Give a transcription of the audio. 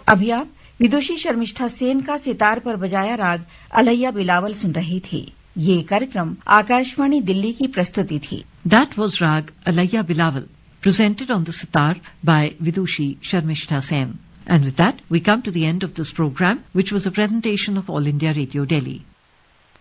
अभी आप विदुषी शर्मिष्ठा सेन का सितार पर बजाया राग अलैया बिलावल सुन रही थी। ये कार्यक्रम आकाशवाणी दिल्ली की प्रस्तुति थी। That was Rag Alaya Bilawal, presented on the sitar by Vidushi Sharmishta Sen. And with that, we come to the end of this program, which was a presentation of All India Radio Delhi.